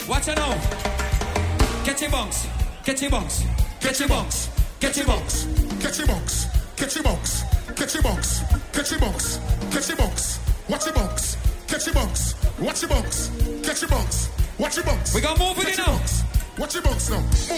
Watch it now. Catch your bunks. Catch your bunks. Catch your bunks. Catch your bunks. Catch your bunks. Catch your bunks. Catch your bunks. Catch your bunks. Catch your bunks. Watch your bunks. Catch your bunks. Watch your bunks. Catch your bunks. Watch your bunks. We got move with it now. Watch your bunks now.